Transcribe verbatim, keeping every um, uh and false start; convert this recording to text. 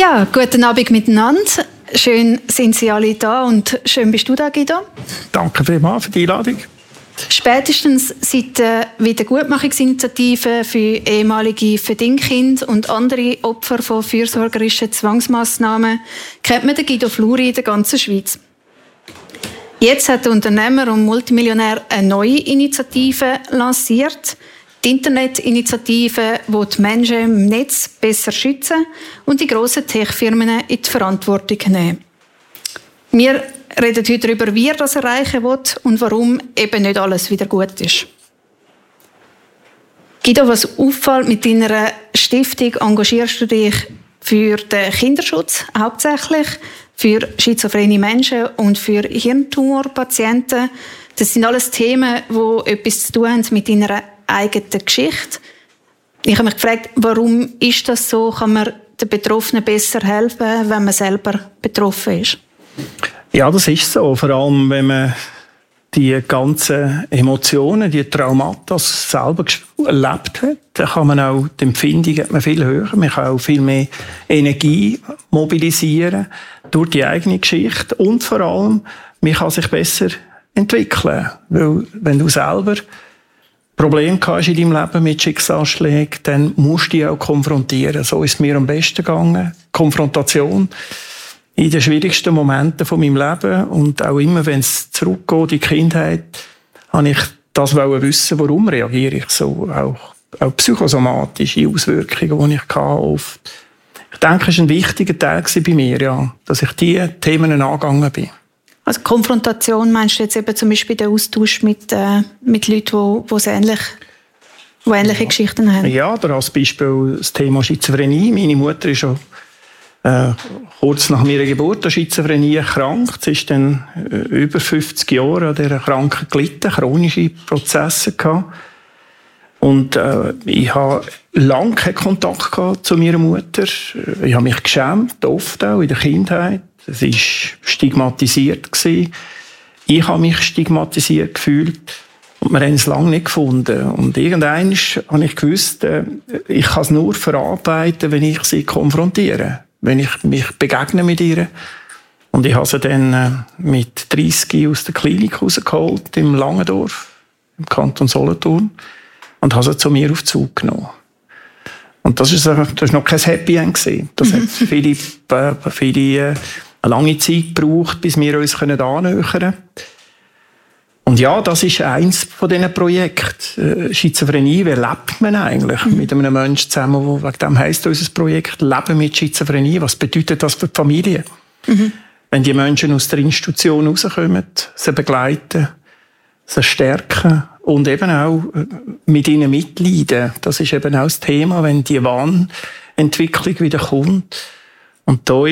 Ja, guten Abend miteinander. Schön sind Sie alle da und schön bist du da, Guido. Danke vielmals für die Einladung. Spätestens seit der Wiedergutmachungsinitiative für ehemalige Verdingkinder und andere Opfer von fürsorgerischen Zwangsmassnahmen kennt man den Guido Fluri in der ganzen Schweiz. Jetzt hat der Unternehmer und Multimillionär eine neue Initiative lanciert. Die Internetinitiative, die die Menschen im Netz besser schützen und die grossen Tech-Firmen in die Verantwortung nehmen. Wir reden heute darüber, wie er das erreichen will und warum eben nicht alles wieder gut ist. Guido, was auffällt, mit deiner Stiftung engagierst du dich für den Kinderschutz hauptsächlich, für schizophrene Menschen und für Hirntumorpatienten. Das sind alles Themen, die etwas zu tun haben mit deiner eigenen Geschichte. Ich habe mich gefragt, warum ist das so? Kann man den Betroffenen besser helfen, wenn man selber betroffen ist? Ja, das ist so. Vor allem, wenn man die ganzen Emotionen, die Traumata selber erlebt hat, dann kann man auch die Empfindung hat man viel höher. Man kann auch viel mehr Energie mobilisieren durch die eigene Geschichte. Und vor allem, man kann sich besser entwickeln. Weil, wenn du selber Probleme hast in deinem Leben mit Schicksalsschlägen, dann musst du dich auch konfrontieren. So ist es mir am besten gegangen. Konfrontation in den schwierigsten Momenten von meinem Leben und auch immer, wenn es zurückgeht in die Kindheit, habe ich das wissen, warum reagiere ich so. Auch, auch psychosomatische Auswirkungen, die ich hatte, oft. Ich denke, es war ein wichtiger Teil bei mir, ja, dass ich diese Themen angegangen bin. Also Konfrontation meinst du jetzt eben zum Beispiel den Austausch mit, äh, mit Leuten, die ähnlich, die ähnliche ja. Geschichten haben? Ja, oder als Beispiel das Thema Schizophrenie. Meine Mutter ist schon äh, kurz nach meiner Geburt an Schizophrenie erkrankt. Sie ist dann äh, über fünfzig Jahre an dieser Krankheit gelitten, chronische Prozesse gehabt. Und äh, ich habe lange keinen Kontakt gehabt zu meiner Mutter. Ich habe mich geschämt, oft auch in der Kindheit. Es war stigmatisiert. Ich habe mich stigmatisiert gefühlt und wir haben es lange nicht gefunden. Und irgendwann habe ich gewusst, ich kann es nur verarbeiten, wenn ich sie konfrontiere, wenn ich mich begegne mit ihr. Und ich habe sie dann mit dreissig aus der Klinik rausgeholt, im Langendorf, im Kanton Solothurn, und habe sie zu mir auf den Zug genommen. Und das ist, das ist noch kein Happy End gewesen. Das hat viele, viele eine lange Zeit gebraucht, bis wir uns annähern können. Und ja, das ist eins von diesen Projekten. Schizophrenie, wie lebt man eigentlich mhm. mit einem Menschen zusammen? Wo, wegen dem heisst unser Projekt Leben mit Schizophrenie. Was bedeutet das für die Familie? Mhm. Wenn die Menschen aus der Institution rauskommen, sie begleiten, sie stärken und eben auch mit ihnen mitleiden. Das ist eben auch das Thema, wenn die Wahnentwicklung wieder kommt. Und da